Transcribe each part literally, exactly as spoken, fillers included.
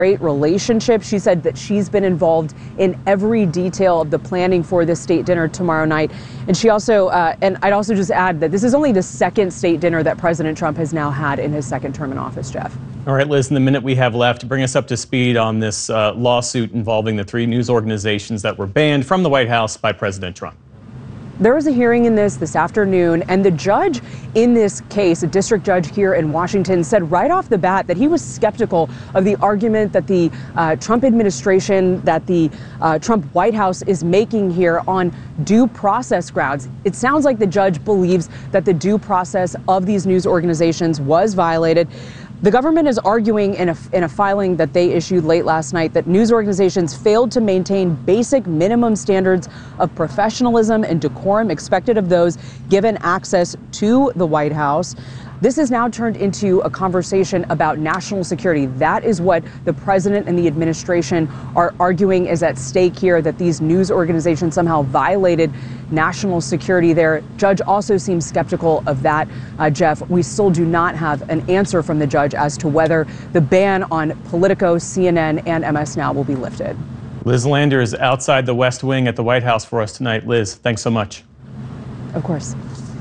great relationship. She said that she's been involved in every detail of the planning for this state dinner tomorrow night. And she also, uh, and I'd also just add that this is only the second state dinner that President Trump has now had in his second term in office, Jeff. All right, Liz, in the minute we have left, bring us up to speed on this uh, lawsuit involving the three news organizations that were banned from the White House by President Trump. There was a hearing in this this afternoon, and the judge in this case, a district judge here in Washington, said right off the bat that he was skeptical of the argument that the uh, Trump administration, that the uh, Trump White House is making here on due process grounds. It sounds like the judge believes that the due process of these news organizations was violated. The government is arguing in a, in a filing that they issued late last night that news organizations failed to maintain basic minimum standards of professionalism and decorum expected of those given access to the White House. This has now turned into a conversation about national security. That is what the president and the administration are arguing is at stake here, that these news organizations somehow violated national security there. Judge also seems skeptical of that, uh, Jeff. We still do not have an answer from the judge as to whether the ban on Politico, C N N, and M S Now will be lifted. Liz Lander is outside the West Wing at the White House for us tonight. Liz, thanks so much. Of course.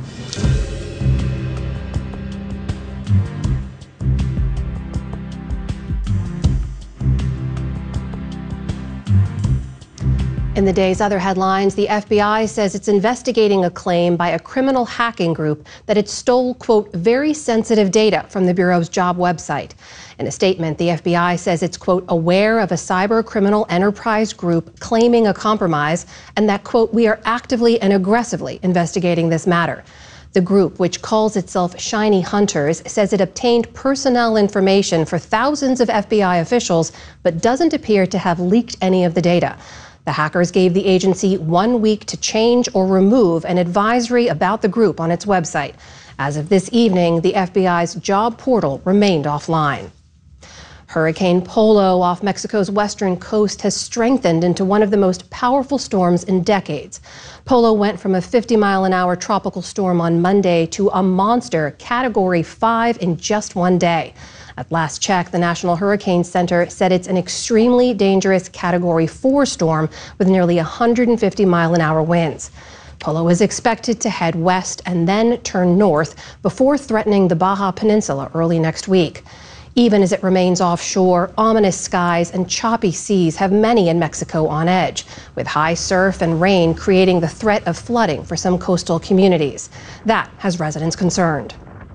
In the day's other headlines, the F B I says it's investigating a claim by a criminal hacking group that it stole, quote, very sensitive data from the Bureau's job website. In a statement, the F B I says it's, quote, aware of a cyber criminal enterprise group claiming a compromise and that, quote, we are actively and aggressively investigating this matter. The group, which calls itself Shiny Hunters, says it obtained personnel information for thousands of F B I officials, but doesn't appear to have leaked any of the data. The hackers gave the agency one week to change or remove an advisory about the group on its website. As of this evening, the F B I's job portal remained offline. Hurricane Polo off Mexico's western coast has strengthened into one of the most powerful storms in decades. Polo went from a fifty mile an hour tropical storm on Monday to a monster Category five in just one day. At last check, the National Hurricane Center said it's an extremely dangerous Category four storm with nearly one hundred fifty mile an hour winds. Polo is expected to head west and then turn north before threatening the Baja Peninsula early next week. Even as it remains offshore, ominous skies and choppy seas have many in Mexico on edge, with high surf and rain creating the threat of flooding for some coastal communities. That has residents concerned.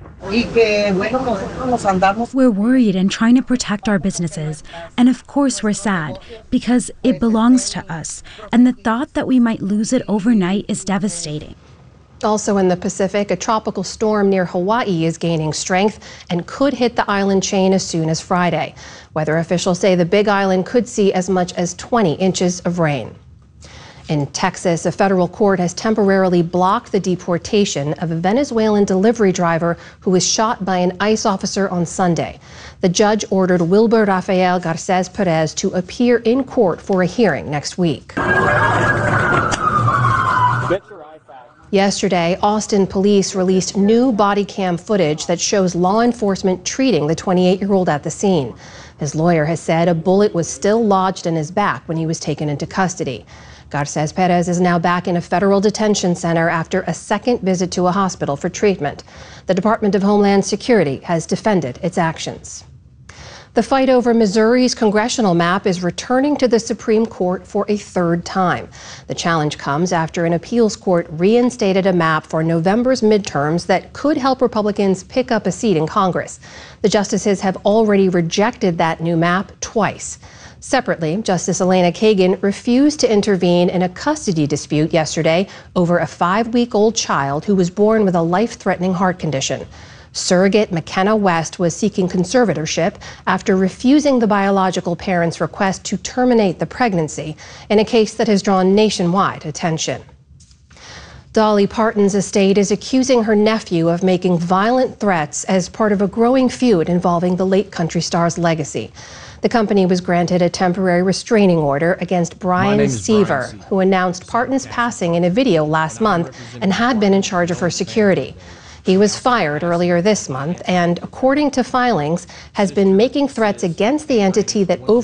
We're worried and trying to protect our businesses. And of course we're sad because it belongs to us. And the thought that we might lose it overnight is devastating. Also in the Pacific, a tropical storm near Hawaii is gaining strength and could hit the island chain as soon as Friday. Weather officials say the Big Island could see as much as twenty inches of rain. In Texas, a federal court has temporarily blocked the deportation of a Venezuelan delivery driver who was shot by an ICE officer on Sunday. The judge ordered Wilber Rafael Garces Perez to appear in court for a hearing next week. Yesterday, Austin police released new body cam footage that shows law enforcement treating the twenty-eight-year-old at the scene. His lawyer has said a bullet was still lodged in his back when he was taken into custody. Garces Perez is now back in a federal detention center after a second visit to a hospital for treatment. The Department of Homeland Security has defended its actions. The fight over Missouri's congressional map is returning to the Supreme Court for a third time. The challenge comes after an appeals court reinstated a map for November's midterms that could help Republicans pick up a seat in Congress. The justices have already rejected that new map twice. Separately, Justice Elena Kagan refused to intervene in a custody dispute yesterday over a five-week-old child who was born with a life-threatening heart condition. Surrogate McKenna West was seeking conservatorship after refusing the biological parents' request to terminate the pregnancy in a case that has drawn nationwide attention. Dolly Parton's estate is accusing her nephew of making violent threats as part of a growing feud involving the late country star's legacy. The company was granted a temporary restraining order against Brian Seaver, who announced Parton's passing in a video last month and had been in charge of her security. He was fired earlier this month and, according to filings, has been making threats against the entity that